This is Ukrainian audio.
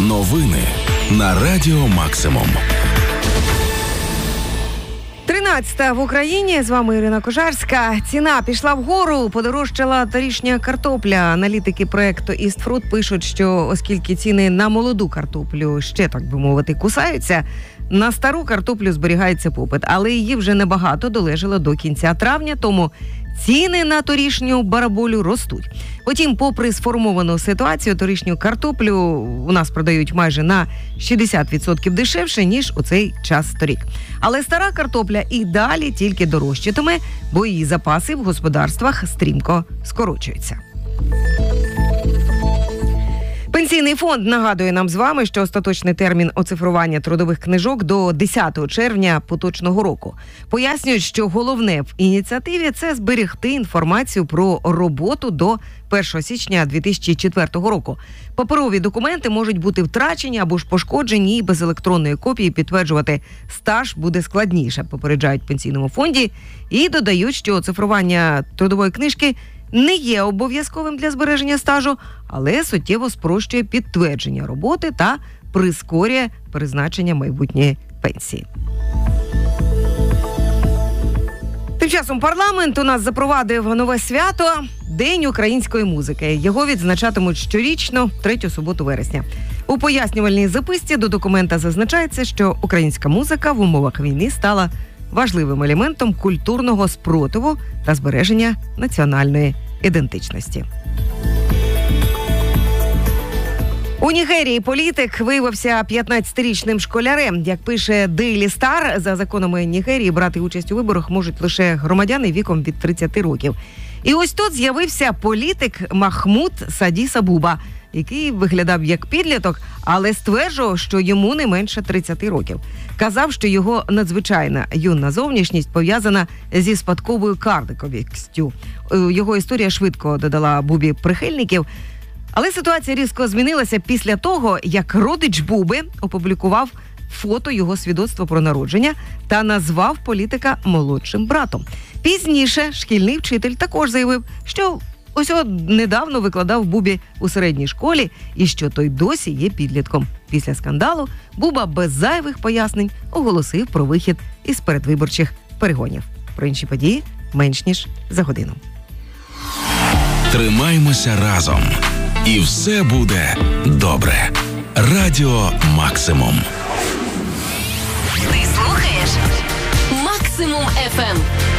Новини на Радіо Максимум. 13 в Україні. З вами Ірина Кожарська. Ціна пішла вгору, подорожчала торішня картопля. Аналітики проекту East Fruit пишуть, що оскільки ціни на молоду картоплю ще, так би мовити, кусаються, на стару картоплю зберігається попит. Але її вже небагато долежало до кінця травня, тому ціни на торішню бараболю ростуть. Потім, попри сформовану ситуацію, торішню картоплю у нас продають майже на 60% дешевше, ніж у цей час торік. Але стара картопля і далі тільки дорожчатиме, бо її запаси в господарствах стрімко скорочуються. Пенсійний фонд нагадує нам з вами, що остаточний термін оцифрування трудових книжок до 10 червня поточного року. Пояснюють, що головне в ініціативі – це зберегти інформацію про роботу до 1 січня 2004 року. Паперові документи можуть бути втрачені або ж пошкоджені, і без електронної копії підтверджувати стаж буде складніше, попереджають в Пенсійному фонді. І додають, що оцифрування трудової книжки не є обов'язковим для збереження стажу, але суттєво спрощує підтвердження роботи та прискорює призначення майбутньої пенсії. Тим часом парламент у нас запровадив нове свято – День української музики. Його відзначатимуть щорічно, 3 суботу вересня. У пояснювальній записці до документа зазначається, що українська музика в умовах війни стала важливим елементом культурного спротиву та збереження національної ідентичності. У Нігерії політик виявився 15-річним школярем. Як пише Daily Star, за законами Нігерії брати участь у виборах можуть лише громадяни віком від 30 років. І ось тут з'явився політик Махмуд Садіс Абуба, який виглядав як підліток, але стверджував, що йому не менше 30 років. Казав, що його надзвичайна юна зовнішність пов'язана зі спадковою карликовістю. Його історія швидко додала Бубі прихильників. Але ситуація різко змінилася після того, як родич Буби опублікував фото його свідоцтва про народження та назвав політика молодшим братом. Пізніше шкільний вчитель також заявив, що ось недавно викладав Бубі у середній школі і що той досі є підлітком. Після скандалу Буба без зайвих пояснень оголосив про вихід із передвиборчих перегонів. Про інші події менш ніж за годину. Тримаймося разом. І все буде добре. Радіо Максимум. Ти слухаєш Максимум FM.